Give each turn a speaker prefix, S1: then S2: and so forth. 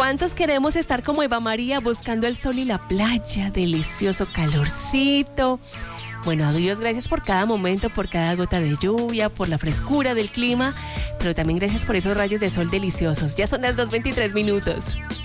S1: ¿Cuántos queremos estar como Eva María buscando el sol y la playa? Delicioso calorcito. Bueno, a Dios gracias por cada momento, por cada gota de lluvia, por la frescura del clima, pero también gracias por esos rayos de sol deliciosos. Ya son las 2:23 minutos.